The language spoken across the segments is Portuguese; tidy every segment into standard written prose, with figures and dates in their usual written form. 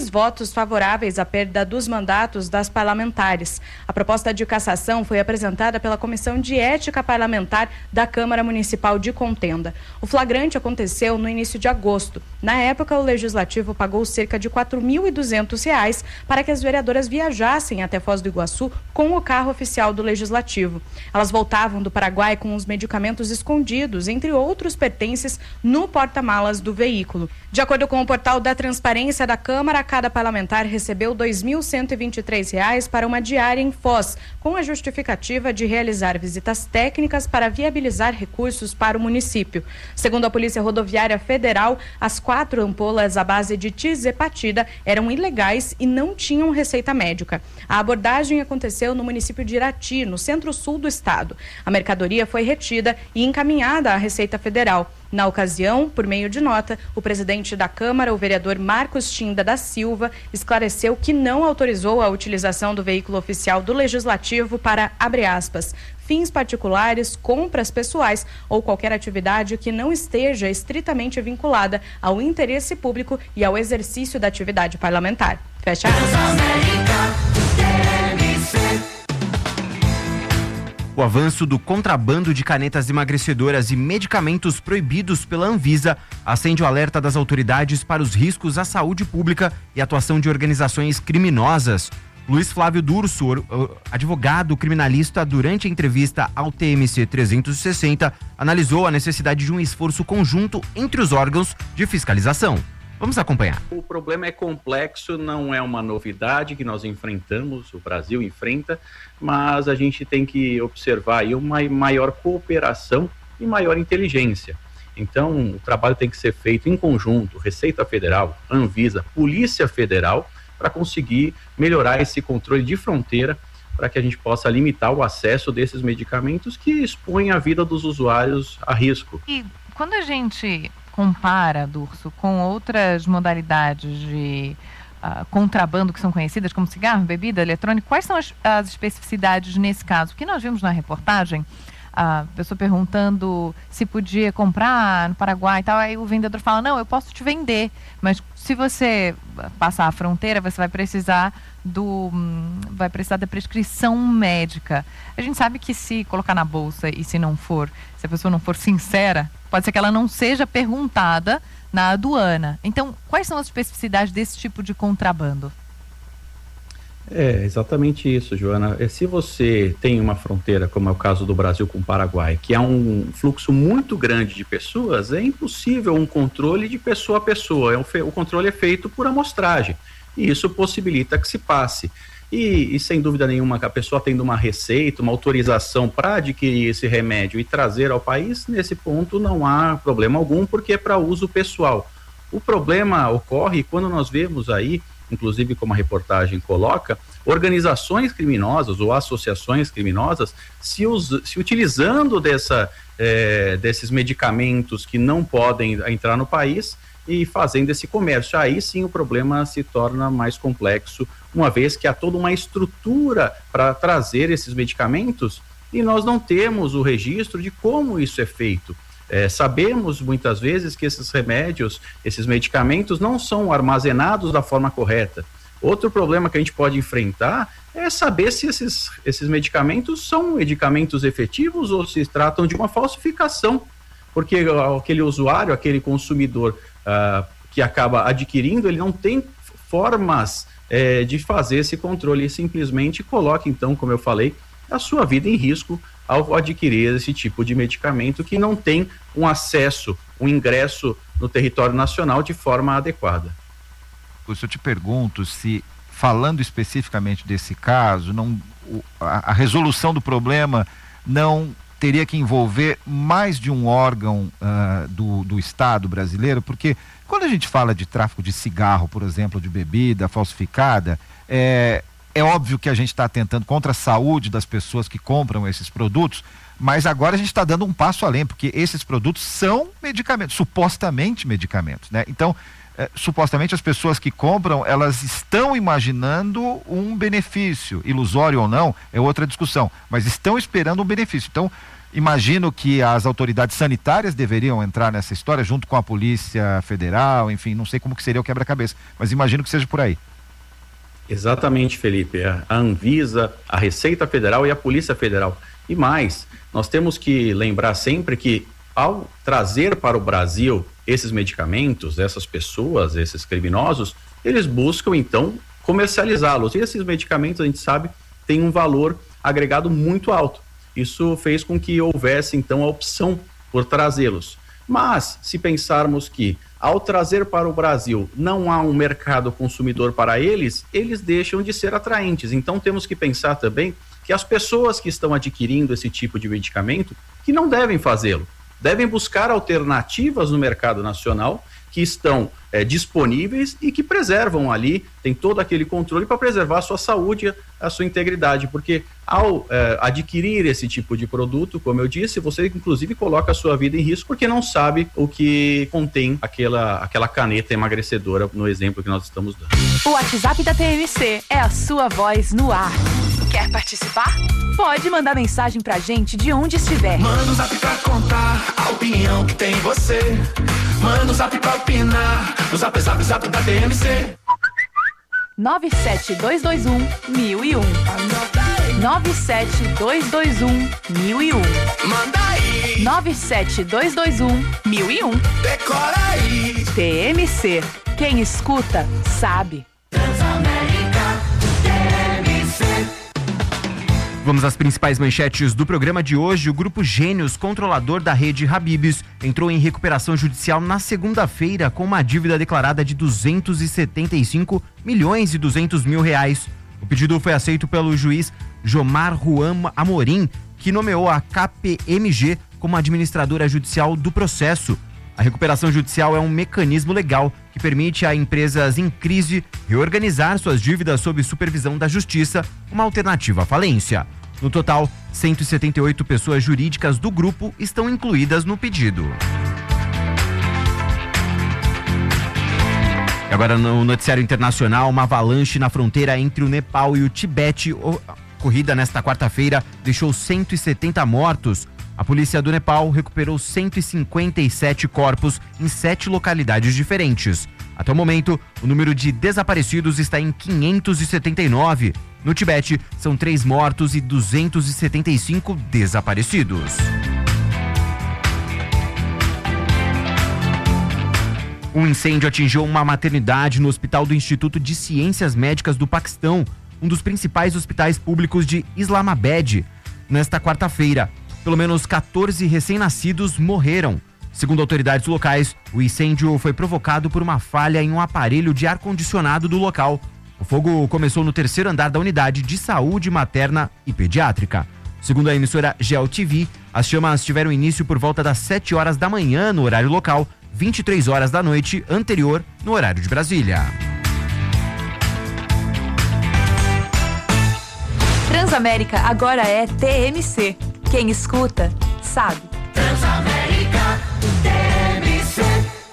votos favoráveis à perda dos mandatos das parlamentares. A proposta de cassação foi apresentada pela Comissão de Ética Parlamentar da Câmara Municipal de Contenda. O flagrante aconteceu no início de agosto. Na época, o Legislativo pagou cerca de R$ 4.200 para que as vereadoras viajassem até Foz do Iguaçu com o carro oficial do Legislativo. Elas voltavam do Paraguai com os medicamentos escondidos, entre outros pertences, no porta-malas do veículo. De acordo com o portal da Transparência da Câmara, cada parlamentar recebeu R$ 2.123 para uma diária em Foz, com a justificativa de realizar visitas técnicas para viabilizar recursos para o município. Segundo a Polícia Rodoviária Federal, as 4 ampolas à base de tizepatida eram ilegais e não tinham receita médica. A abordagem aconteceu no município de Irati, no centro-sul do estado. A mercadoria foi retida e encaminhada à Receita Federal. Na ocasião, por meio de nota, o presidente da Câmara, o vereador Marcos Tinda da Silva, esclareceu que não autorizou a utilização do veículo oficial do Legislativo para, abre aspas, fins particulares, compras pessoais ou qualquer atividade que não esteja estritamente vinculada ao interesse público e ao exercício da atividade parlamentar. Fecha aspas. O avanço do contrabando de canetas emagrecedoras e medicamentos proibidos pela Anvisa acende o alerta das autoridades para os riscos à saúde pública e atuação de organizações criminosas. Luiz Flávio Durso, advogado criminalista, durante a entrevista ao TMC 360, analisou a necessidade de um esforço conjunto entre os órgãos de fiscalização. Vamos acompanhar. O problema é complexo, não é uma novidade que nós enfrentamos, o Brasil enfrenta, mas a gente tem que observar aí uma maior cooperação e maior inteligência. Então, o trabalho tem que ser feito em conjunto, Receita Federal, Anvisa, Polícia Federal, para conseguir melhorar esse controle de fronteira, para que a gente possa limitar o acesso desses medicamentos que expõem a vida dos usuários a risco. E quando a gente compara, Durso, com outras modalidades de contrabando que são conhecidas como cigarro, bebida, eletrônica, quais são as especificidades nesse caso? O que nós vimos na reportagem, a pessoa perguntando se podia comprar no Paraguai e tal, aí o vendedor fala, não, eu posso te vender, mas se você passar a fronteira, você vai precisar da prescrição médica. A gente sabe que se colocar na bolsa e se a pessoa não for sincera, pode ser que ela não seja perguntada na aduana. Então, quais são as especificidades desse tipo de contrabando? É exatamente isso, Joana. Se você tem uma fronteira, como é o caso do Brasil com o Paraguai, que há um fluxo muito grande de pessoas, é impossível um controle de pessoa a pessoa. O controle é feito por amostragem e isso possibilita que se passe. E sem dúvida nenhuma, a pessoa tendo uma receita, uma autorização para adquirir esse remédio e trazer ao país, nesse ponto não há problema algum, porque é para uso pessoal. O problema ocorre quando nós vemos aí, inclusive como a reportagem coloca, organizações criminosas ou associações criminosas se utilizando desses medicamentos que não podem entrar no país e fazendo esse comércio. Aí sim o problema se torna mais complexo, uma vez que há toda uma estrutura para trazer esses medicamentos e nós não temos o registro de como isso é feito. Sabemos muitas vezes que esses remédios, esses medicamentos não são armazenados da forma correta. Outro problema que a gente pode enfrentar é saber se esses medicamentos são medicamentos efetivos ou se tratam de uma falsificação, porque aquele usuário, aquele consumidor que acaba adquirindo, ele não tem formas de fazer esse controle e simplesmente coloca, então, como eu falei, a sua vida em risco ao adquirir esse tipo de medicamento que não tem um acesso, um ingresso no território nacional de forma adequada. Eu te pergunto se, falando especificamente desse caso, a resolução do problema não teria que envolver mais de um órgão do Estado brasileiro, porque quando a gente fala de tráfico de cigarro, por exemplo, de bebida falsificada, é óbvio que a gente está atentando contra a saúde das pessoas que compram esses produtos, mas agora a gente está dando um passo além, porque esses produtos são medicamentos, supostamente medicamentos, né? Então, supostamente as pessoas que compram, elas estão imaginando um benefício, ilusório ou não, é outra discussão, mas estão esperando um benefício. Então, Imagino que as autoridades sanitárias deveriam entrar nessa história junto com a Polícia Federal, enfim, não sei como que seria o quebra-cabeça, mas imagino que seja por aí. Exatamente, Felipe. A Anvisa, a Receita Federal e a Polícia Federal. E mais, nós temos que lembrar sempre que ao trazer para o Brasil esses medicamentos, essas pessoas, esses criminosos, eles buscam então comercializá-los. E esses medicamentos, a gente sabe, têm um valor agregado muito alto. Isso fez com que houvesse então a opção por trazê-los. Mas se pensarmos que ao trazer para o Brasil não há um mercado consumidor para eles, eles deixam de ser atraentes. Então temos que pensar também que as pessoas que estão adquirindo esse tipo de medicamento, que não devem fazê-lo, devem buscar alternativas no mercado nacional que estão disponíveis e que preservam ali, tem todo aquele controle para preservar a sua saúde, a sua integridade, porque ao adquirir esse tipo de produto, como eu disse, você inclusive coloca a sua vida em risco porque não sabe o que contém aquela caneta emagrecedora no exemplo que nós estamos dando. O WhatsApp da TMC é a sua voz no ar. Quer participar? Pode mandar mensagem pra gente de onde estiver. Manda um zap pra contar a opinião que tem você. Manda um zap pra opinar no zap da TMC. 97221-1001 97221-1001. Manda aí. 97221-1001. Decora aí. TMC. Quem escuta, sabe. Transamérica, TMC. Vamos às principais manchetes do programa de hoje. O Grupo Gênios, controlador da rede Habib's, entrou em recuperação judicial na segunda-feira com uma dívida declarada de 275 milhões e 200 mil reais. O pedido foi aceito pelo juiz Jomar Juan Amorim, que nomeou a KPMG como administradora judicial do processo. A recuperação judicial é um mecanismo legal que permite a empresas em crise reorganizar suas dívidas sob supervisão da Justiça, uma alternativa à falência. No total, 178 pessoas jurídicas do grupo estão incluídas no pedido. E agora no noticiário internacional, uma avalanche na fronteira entre o Nepal e o Tibete, ocorrida nesta quarta-feira, deixou 170 mortos. A polícia do Nepal recuperou 157 corpos em 7 localidades diferentes. Até o momento, o número de desaparecidos está em 579. No Tibete, são 3 mortos e 275 desaparecidos. Um incêndio atingiu uma maternidade no Hospital do Instituto de Ciências Médicas do Paquistão, um dos principais hospitais públicos de Islamabad, nesta quarta-feira. Pelo menos 14 recém-nascidos morreram. Segundo autoridades locais, o incêndio foi provocado por uma falha em um aparelho de ar-condicionado do local. O fogo começou no 3º andar da unidade de saúde materna e pediátrica. Segundo a emissora Geo TV, as chamas tiveram início por volta das 7 horas da manhã no horário local, 23 horas da noite anterior no horário de Brasília. Transamérica agora é TMC. Quem escuta, sabe. Transamérica, TMC.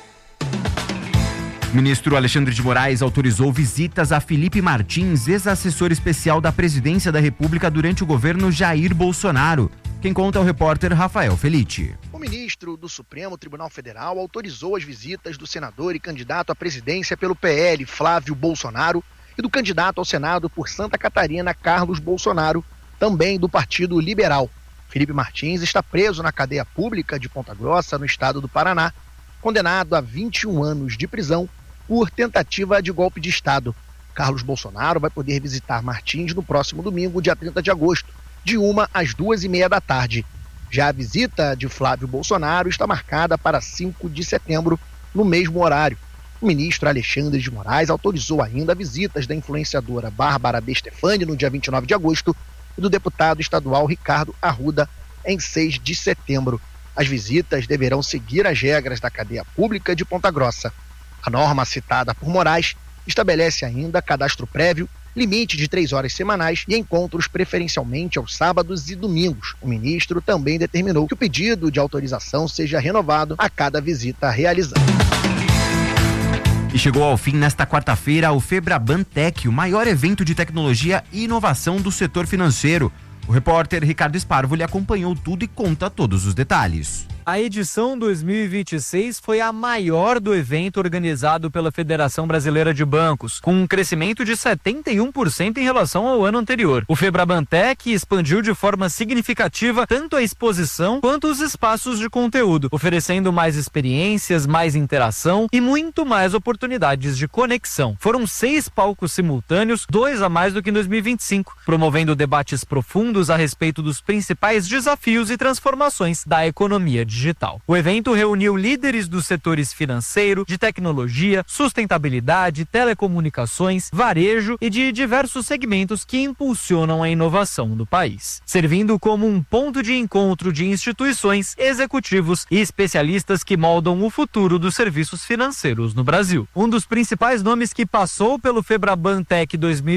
O ministro Alexandre de Moraes autorizou visitas a Felipe Martins, ex-assessor especial da Presidência da República durante o governo Jair Bolsonaro. Quem conta é o repórter Rafael Felitti. O ministro do Supremo Tribunal Federal autorizou as visitas do senador e candidato à presidência pelo PL, Flávio Bolsonaro, e do candidato ao Senado por Santa Catarina, Carlos Bolsonaro, também do Partido Liberal. Felipe Martins está preso na cadeia pública de Ponta Grossa, no estado do Paraná, condenado a 21 anos de prisão por tentativa de golpe de Estado. Carlos Bolsonaro vai poder visitar Martins no próximo domingo, dia 30 de agosto, de 1 às 2h30 da tarde. Já a visita de Flávio Bolsonaro está marcada para 5 de setembro, no mesmo horário. O ministro Alexandre de Moraes autorizou ainda visitas da influenciadora Bárbara De Stefani no dia 29 de agosto e do deputado estadual Ricardo Arruda em 6 de setembro. As visitas deverão seguir as regras da cadeia pública de Ponta Grossa. A norma citada por Moraes estabelece ainda cadastro prévio, limite de 3 horas semanais e encontros preferencialmente aos sábados e domingos. O ministro também determinou que o pedido de autorização seja renovado a cada visita realizada. E chegou ao fim nesta quarta-feira o Febraban Tech, o maior evento de tecnologia e inovação do setor financeiro. O repórter Ricardo Sparvoli acompanhou tudo e conta todos os detalhes. A edição 2026 foi a maior do evento organizado pela Federação Brasileira de Bancos, com um crescimento de 71% em relação ao ano anterior. O Febrabantec expandiu de forma significativa tanto a exposição quanto os espaços de conteúdo, oferecendo mais experiências, mais interação e muito mais oportunidades de conexão. Foram 6 palcos simultâneos, 2 a mais do que em 2025, promovendo debates profundos a respeito dos principais desafios e transformações da economia digital. O evento reuniu líderes dos setores financeiro, de tecnologia, sustentabilidade, telecomunicações, varejo e de diversos segmentos que impulsionam a inovação do país, servindo como um ponto de encontro de instituições, executivos e especialistas que moldam o futuro dos serviços financeiros no Brasil. Um dos principais nomes que passou pelo Febrabantec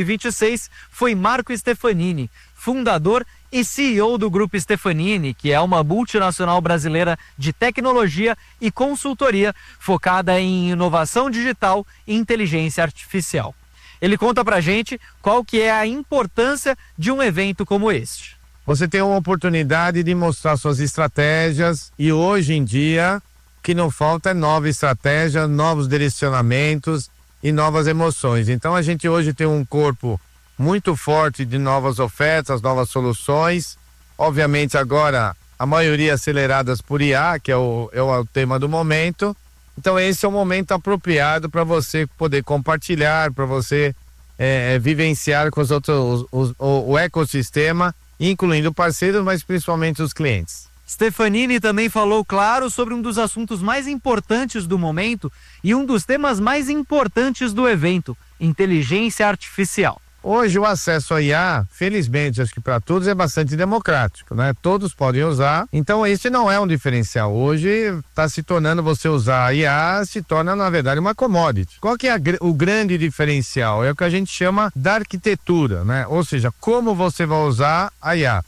2026 foi Marco Stefanini, fundador e CEO do Grupo Stefanini, que é uma multinacional brasileira de tecnologia e consultoria focada em inovação digital e inteligência artificial. Ele conta pra gente qual que é a importância de um evento como este. Você tem uma oportunidade de mostrar suas estratégias e hoje em dia o que não falta é nova estratégia, novos direcionamentos e novas emoções. Então a gente hoje tem um corpo muito forte de novas ofertas, novas soluções. Obviamente agora a maioria aceleradas por IA, que é o tema do momento. Então esse é o momento apropriado para você poder compartilhar, para você vivenciar com os outros o ecossistema, incluindo parceiros, mas principalmente os clientes. Stefanini também falou, claro, sobre um dos assuntos mais importantes do momento e um dos temas mais importantes do evento, inteligência artificial. Hoje o acesso a IA, felizmente, acho que para todos é bastante democrático, né? Todos podem usar, então esse não é um diferencial. Hoje está se tornando, você usar a IA, se torna na verdade uma commodity. Qual que é o grande diferencial? É o que a gente chama da arquitetura, né? Ou seja, como você vai usar a IA.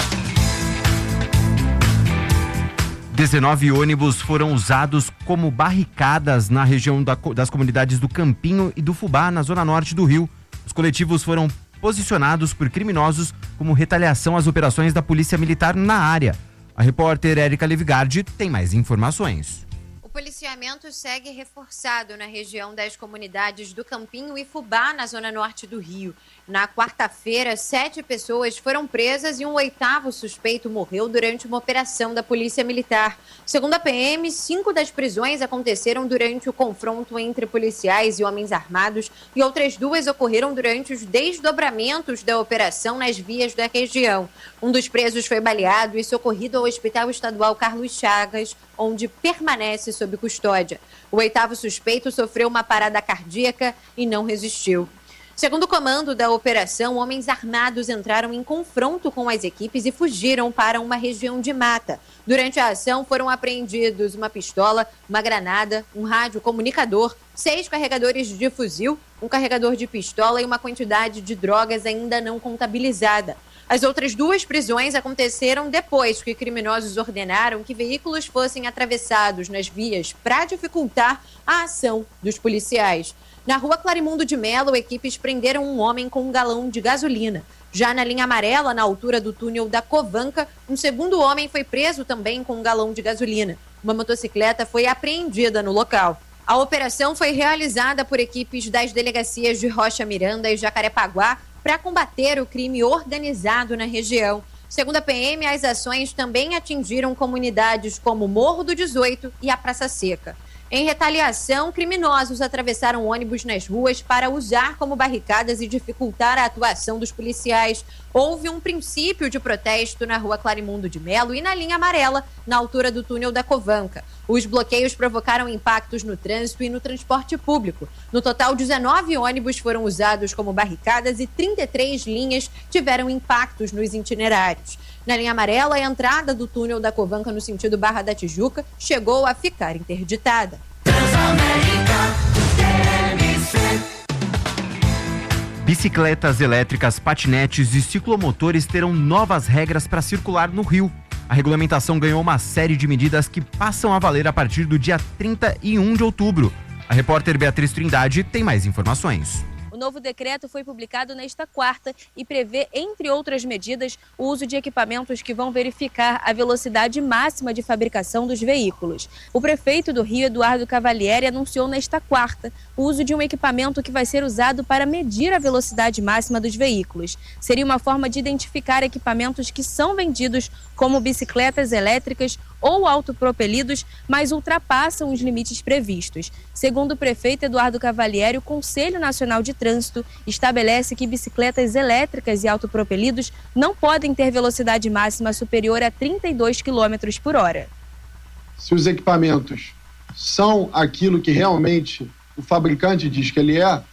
19 ônibus foram usados como barricadas na região das comunidades do Campinho e do Fubá, na zona norte do Rio. Os coletivos foram posicionados por criminosos como retaliação às operações da Polícia Militar na área. A repórter Érica Levigardi tem mais informações. O policiamento segue reforçado na região das comunidades do Campinho e Fubá, na zona norte do Rio. Na quarta-feira, 7 pessoas foram presas e um 8º suspeito morreu durante uma operação da Polícia Militar. Segundo a PM, 5 das prisões aconteceram durante o confronto entre policiais e homens armados e outras 2 ocorreram durante os desdobramentos da operação nas vias da região. Um dos presos foi baleado e socorrido ao Hospital Estadual Carlos Chagas, onde permanece sob custódia. O 8º suspeito sofreu uma parada cardíaca e não resistiu. Segundo o comando da operação, homens armados entraram em confronto com as equipes e fugiram para uma região de mata. Durante a ação foram apreendidos uma pistola, uma granada, um rádio comunicador, 6 carregadores de fuzil, um carregador de pistola e uma quantidade de drogas ainda não contabilizada. As outras 2 prisões aconteceram depois que criminosos ordenaram que veículos fossem atravessados nas vias para dificultar a ação dos policiais. Na rua Clarimundo de Melo, equipes prenderam um homem com um galão de gasolina. Já na linha amarela, na altura do túnel da Covanca, um segundo homem foi preso também com um galão de gasolina. Uma motocicleta foi apreendida no local. A operação foi realizada por equipes das delegacias de Rocha Miranda e Jacarepaguá para combater o crime organizado na região. Segundo a PM, as ações também atingiram comunidades como Morro do 18 e a Praça Seca. Em retaliação, criminosos atravessaram ônibus nas ruas para usar como barricadas e dificultar a atuação dos policiais. Houve um princípio de protesto na rua Clarimundo de Melo e na linha amarela, na altura do túnel da Covanca. Os bloqueios provocaram impactos no trânsito e no transporte público. No total, 19 ônibus foram usados como barricadas e 33 linhas tiveram impactos nos itinerários. Na linha amarela, a entrada do túnel da Covanca no sentido Barra da Tijuca chegou a ficar interditada. Bicicletas elétricas, patinetes e ciclomotores terão novas regras para circular no Rio. A regulamentação ganhou uma série de medidas que passam a valer a partir do dia 31 de outubro. A repórter Beatriz Trindade tem mais informações. O novo decreto foi publicado nesta quarta e prevê, entre outras medidas, o uso de equipamentos que vão verificar a velocidade máxima de fabricação dos veículos. O prefeito do Rio, Eduardo Cavalieri, anunciou nesta quarta o uso de um equipamento que vai ser usado para medir a velocidade máxima dos veículos. Seria uma forma de identificar equipamentos que são vendidos como bicicletas elétricas ou autopropelidos, mas ultrapassam os limites previstos. Segundo o prefeito Eduardo Cavalieri, o Conselho Nacional de Trânsito estabelece que bicicletas elétricas e autopropelidos não podem ter velocidade máxima superior a 32 km por hora. Se os equipamentos são aquilo que realmente o fabricante diz que ele é,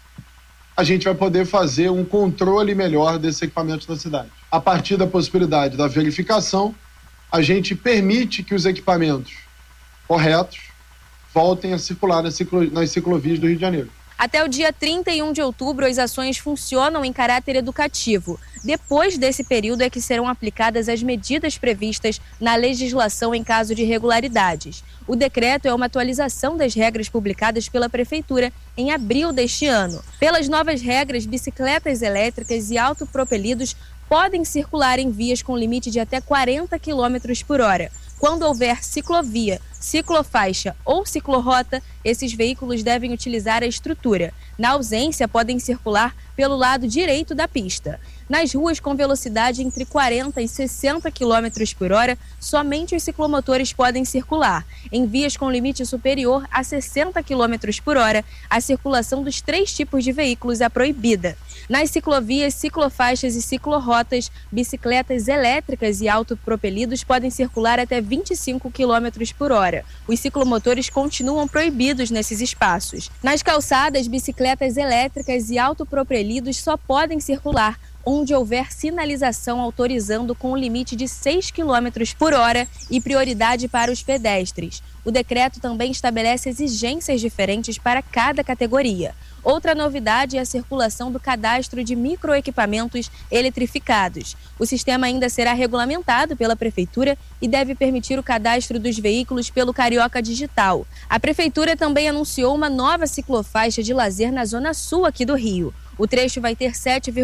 a gente vai poder fazer um controle melhor desses equipamentos na cidade. A partir da possibilidade da verificação, a gente permite que os equipamentos corretos voltem a circular nas ciclovias do Rio de Janeiro. Até o dia 31 de outubro, as ações funcionam em caráter educativo. Depois desse período é que serão aplicadas as medidas previstas na legislação em caso de irregularidades. O decreto é uma atualização das regras publicadas pela Prefeitura em abril deste ano. Pelas novas regras, bicicletas elétricas e autopropelidos podem circular em vias com limite de até 40 km por hora. Quando houver ciclovia, ciclofaixa ou ciclorrota, esses veículos devem utilizar a estrutura. Na ausência, podem circular pelo lado direito da pista. Nas ruas com velocidade entre 40 e 60 km por hora, somente os ciclomotores podem circular. Em vias com limite superior a 60 km por hora, a circulação dos 3 tipos de veículos é proibida. Nas ciclovias, ciclofaixas e ciclorrotas, bicicletas elétricas e autopropelidos podem circular até 25 km por hora. Os ciclomotores continuam proibidos nesses espaços. Nas calçadas, bicicletas elétricas e autopropelidos só podem circular onde houver sinalização autorizando com um limite de 6 km por hora e prioridade para os pedestres. O decreto também estabelece exigências diferentes para cada categoria. Outra novidade é a circulação do cadastro de microequipamentos eletrificados. O sistema ainda será regulamentado pela Prefeitura e deve permitir o cadastro dos veículos pelo Carioca Digital. A Prefeitura também anunciou uma nova ciclofaixa de lazer na zona sul aqui do Rio. O trecho vai ter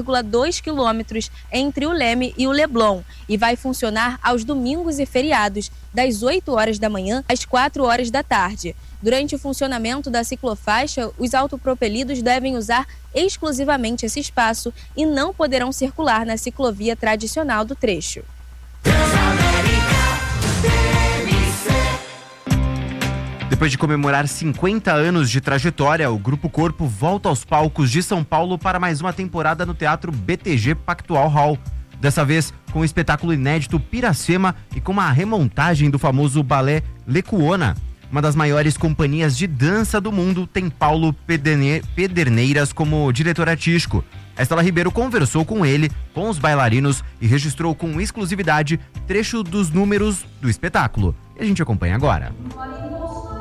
7,2 quilômetros entre o Leme e o Leblon e vai funcionar aos domingos e feriados, das 8 horas da manhã às 4 horas da tarde. Durante o funcionamento da ciclofaixa, os autopropelidos devem usar exclusivamente esse espaço e não poderão circular na ciclovia tradicional do trecho. Depois de comemorar 50 anos de trajetória, o Grupo Corpo volta aos palcos de São Paulo para mais uma temporada no Teatro BTG Pactual Hall. Dessa vez com o espetáculo inédito Piracema e com uma remontagem do famoso balé Lecuona. Uma das maiores companhias de dança do mundo tem Paulo Pederneiras como diretor artístico. A Estela Ribeiro conversou com ele, com os bailarinos e registrou com exclusividade trecho dos números do espetáculo. E a gente acompanha agora.